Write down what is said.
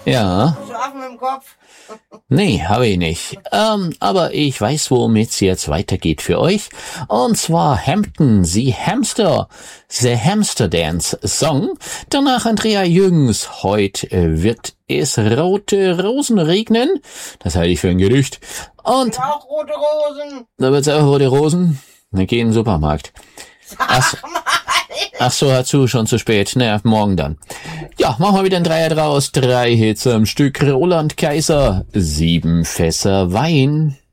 Ja. Schlafen im Kopf? Nee, habe ich nicht. Aber ich weiß, womit es jetzt weitergeht für euch. Und zwar Hampton, The Hamster, The Hamster Dance Song. Danach Andrea Jürgens. Heute wird es rote Rosen regnen. Das halte ich für ein Gerücht. Und Auch rote Rosen. da wird's auch rote Rosen. Dann geh in den Supermarkt. Ach so, dazu schon zu spät. Naja, morgen dann. Ja, machen wir wieder ein Dreier draus. 3 Hits am Stück. Roland Kaiser, 7 Fässer Wein.